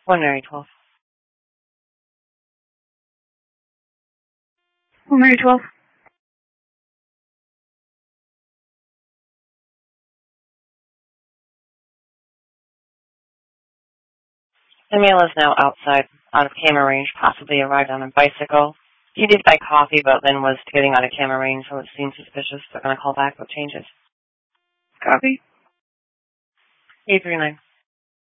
One Mary 12. One Mary 12. The male is now outside, out of camera range, possibly arrived on a bicycle. He did buy coffee, but then was getting out of camera range, so it seems suspicious. They're going to call back with changes. Copy. 839.